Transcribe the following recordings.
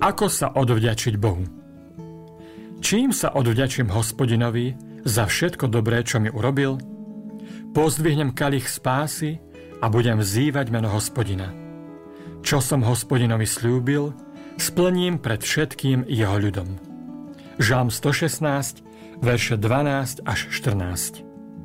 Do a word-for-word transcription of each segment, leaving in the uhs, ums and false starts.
Ako sa odvďačiť Bohu? Čím sa odvďačím Hospodinovi za všetko dobré, čo mi urobil? Pozdvihnem kalich spásy a budem vzývať meno Hospodina. Čo som Hospodinovi sľúbil, splním pred všetkým jeho ľudom. Žalm stošestnásť, verše dvanásť až štrnásť.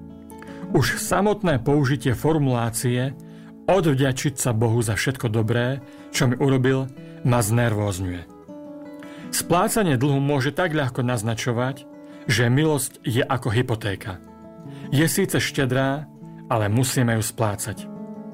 Už samotné použitie formulácie odvďačiť sa Bohu za všetko dobré, čo mi urobil, ma znervózňuje. Splácanie dlhu môže tak ľahko naznačovať, že milosť je ako hypotéka. Je síce štedrá, ale musíme ju splácať.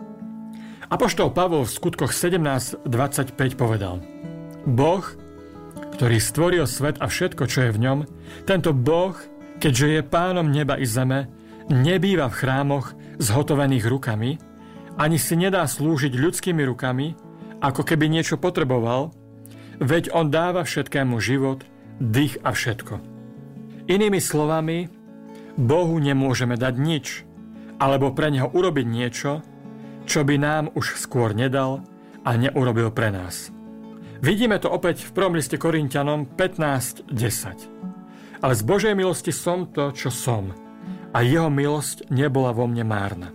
Apoštol Pavol v skutkoch sedemnásť dvadsaťpäť povedal: Boh, ktorý stvoril svet a všetko, čo je v ňom, tento Boh, keďže je pánom neba i zeme, nebýva v chrámoch zhotovených rukami, ani si nedá slúžiť ľudskými rukami, ako keby niečo potreboval, veď on dáva všetkému život, dých a všetko. Inými slovami, Bohu nemôžeme dať nič, alebo pre neho urobiť niečo, čo by nám už skôr nedal a neurobil pre nás. Vidíme to opäť v prvom liste Korinťanom pätnásť desať. Ale z Božej milosti som to, čo som, a jeho milosť nebola vo mne márna.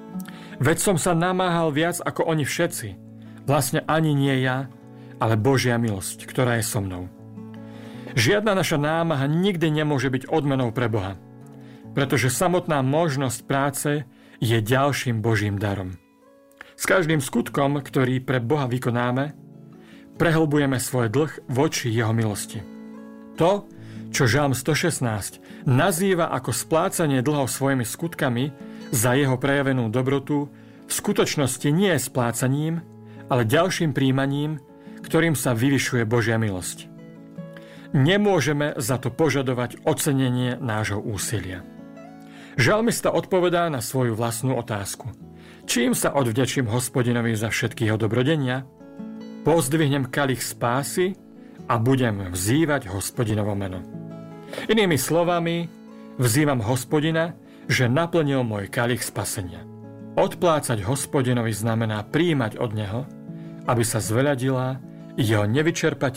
Veď som sa namáhal viac ako oni všetci, vlastne ani nie ja, ale Božia milosť, ktorá je so mnou. Žiadna naša námaha nikdy nemôže byť odmenou pre Boha, pretože samotná možnosť práce je ďalším Božím darom. S každým skutkom, ktorý pre Boha vykonáme, prehlbujeme svoj dlh voči jeho milosti. To, čo Žalm stošestnásť nazýva ako splácanie dlhov svojimi skutkami za jeho prejavenú dobrotu, v skutočnosti nie je splácaním, ale ďalším príjmaním, ktorým sa vyvyšuje Božia milosť. Nemôžeme za to požadovať ocenenie nášho úsilia. Žalmista odpovedá na svoju vlastnú otázku. Čím sa odvďačím Hospodinovi za všetky jeho dobrodenia? Pozdvihnem kalich spásy a budem vzývať Hospodinovo meno. Inými slovami, vzývam Hospodina, že naplnil môj kalich spasenia. Odplácať Hospodinovi znamená prijímať od neho, aby sa zveľadila jeho nevyčerpateľná